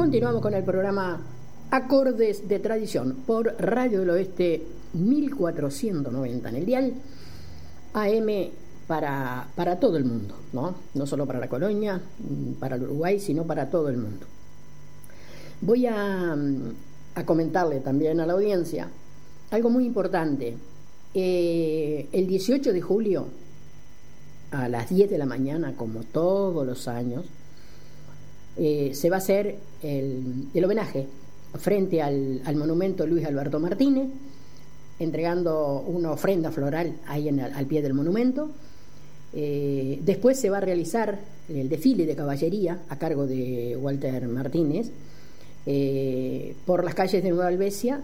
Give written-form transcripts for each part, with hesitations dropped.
Continuamos con el programa Acordes de Tradición por Radio del Oeste 1490 en el dial, AM para todo el mundo, no solo para la colonia, para el Uruguay, sino para todo el mundo. Voy a comentarle también a la audiencia algo muy importante. El 18 de julio a las 10 de la mañana, como todos los años, se va a hacer el homenaje frente al monumento Luis Alberto Martínez, entregando una ofrenda floral ahí al pie del monumento. Después se va a realizar el desfile de caballería a cargo de Walter Martínez por las calles de Nueva Alvesia.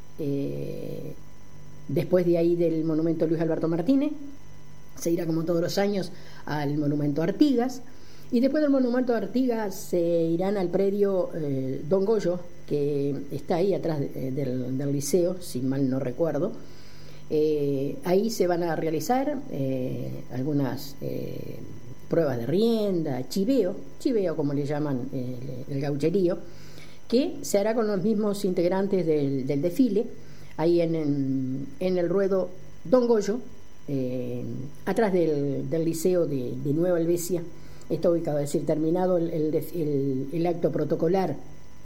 Después de ahí del monumento Luis Alberto Martínez se irá, como todos los años, al monumento Artigas, y después del monumento Artigas se irán al predio Don Goyo, que está ahí atrás del liceo, si mal no recuerdo. Ahí se van a realizar algunas pruebas de rienda, chiveo como le llaman el gaucherío, que se hará con los mismos integrantes del desfile, ahí en el ruedo Don Goyo, atrás del liceo de Nueva Alvesia. Está ubicado, es decir, terminado el acto protocolar,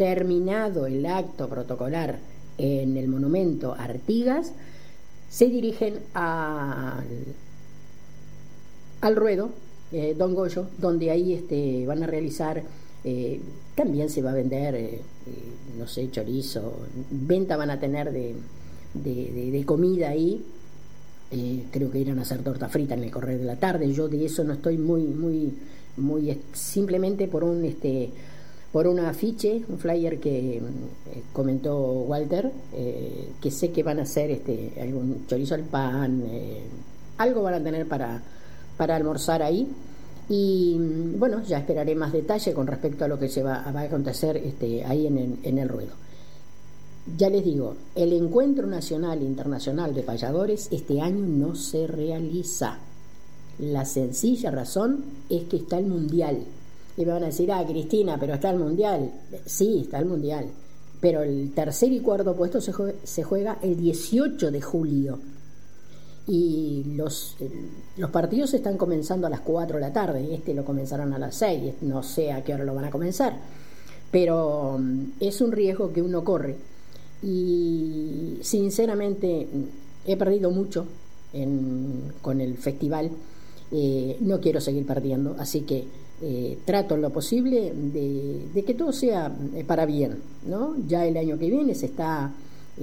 en el monumento Artigas, se dirigen al ruedo Don Goyo, donde ahí van a realizar, también se va a vender, no sé, chorizo, venta van a tener de comida ahí. Creo que irán a hacer torta frita en el correr de la tarde. Yo de eso no estoy muy simplemente por un afiche, un flyer que comentó Walter, que sé que van a hacer algún chorizo al pan, algo van a tener para almorzar ahí. Y bueno, ya esperaré más detalle con respecto a lo que se va a acontecer ahí en el ruedo. Ya les digo, el Encuentro Nacional e Internacional de Payadores este año no se realiza. La sencilla razón es que está el Mundial. Y me van a decir, Cristina, pero está el Mundial. Sí, está el Mundial. Pero el tercer y cuarto puesto se juega el 18 de julio. Y los partidos están comenzando a las 4 de la tarde. Lo comenzarán a las 6. No sé a qué hora lo van a comenzar. Pero es un riesgo que uno corre. Y sinceramente he perdido mucho con el festival. No quiero seguir perdiendo, así que trato en lo posible de que todo sea para bien, ¿no? Ya el año que viene se está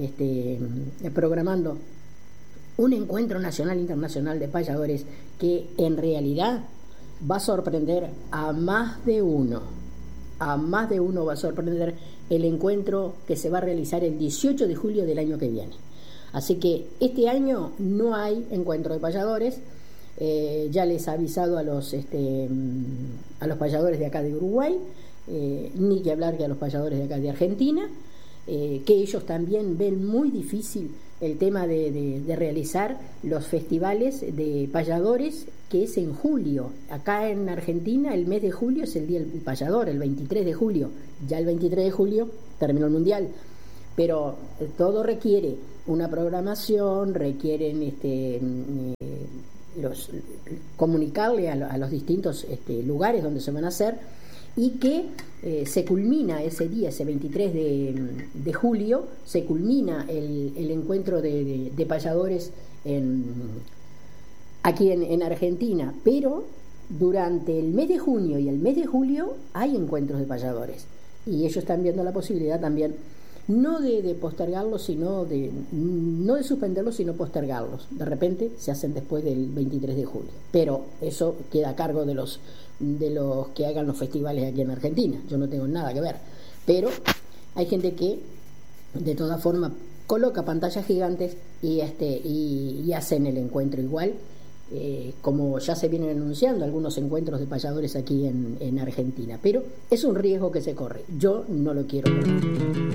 programando un encuentro nacional e internacional de payadores que en realidad va a sorprender a más de uno. A más de uno va a sorprender el encuentro que se va a realizar el 18 de julio del año que viene. Así que este año no hay encuentro de payadores. Ya les he avisado a los payadores de acá de Uruguay, ni que hablar que a los payadores de acá de Argentina, que ellos también ven muy difícil el tema de realizar los festivales de payadores, que es en julio. Acá en Argentina el mes de julio es el Día del Payador, el 23 de julio. Ya el 23 de julio terminó el Mundial. Pero todo requiere una programación, requieren comunicarle a los distintos lugares donde se van a hacer, y que se culmina ese día, ese 23 de julio, se culmina el encuentro de payadores aquí en Argentina. Pero durante el mes de junio y el mes de julio hay encuentros de payadores, y ellos están viendo la posibilidad también no de postergarlos, sino no de suspenderlos, sino postergarlos. De repente se hacen después del 23 de julio, pero eso queda a cargo de los que hagan los festivales aquí en Argentina. Yo no tengo nada que ver, pero hay gente que de todas formas coloca pantallas gigantes y hacen el encuentro igual, como ya se vienen anunciando algunos encuentros de payadores aquí en Argentina. Pero es un riesgo que se corre. Yo no lo quiero correr.